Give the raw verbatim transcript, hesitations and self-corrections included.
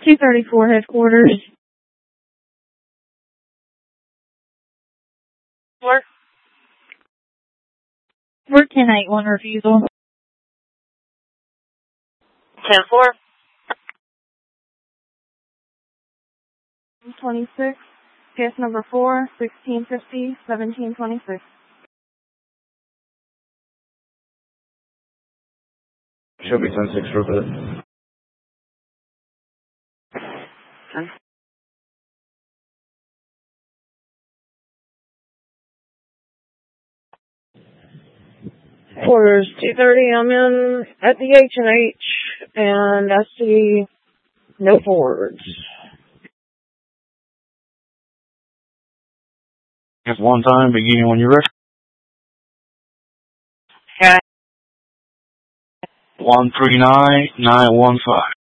two thirty-four headquarters. Work. We're ten eight one refusal. ten four. twenty-six, case number four, sixteen fifty, seventeen twenty-six. Should be ten six for a bit. ten. Quarters two thirty, I'm in at the H and H, and I see no forwards. Just one time, beginning when you're ready. Okay. one three nine nine one five.